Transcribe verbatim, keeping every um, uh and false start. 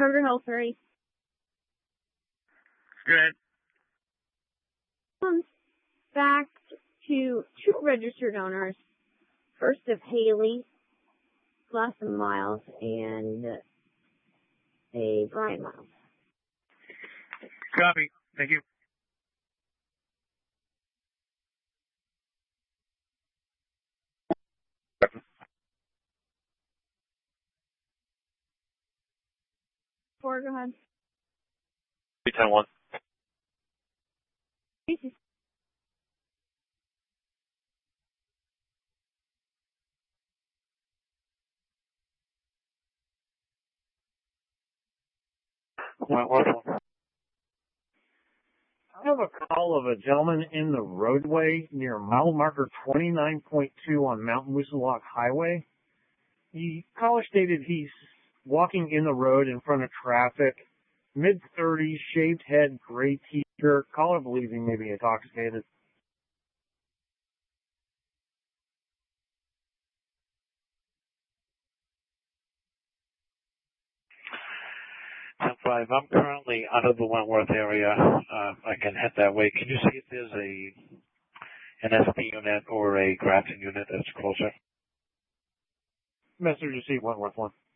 Sugar Hill three. Good. Comes back to two registered owners. First of Haley, Blossom Miles, and a Brian Miles. Copy. Thank you. Four, go ahead. three ten one. Casey. Wentworth one. I have a call of a gentleman in the roadway near mile marker twenty-nine point two on Mount Moosilauke Highway. The caller stated he's walking in the road in front of traffic, mid thirties, shaved head, gray t-shirt. Caller believes he may be intoxicated. ten five, I'm currently out of the Wentworth area. Uh, I can head that way. Can you see if there's a an S P unit or a Grafton unit that's closer? Message received, Wentworth one.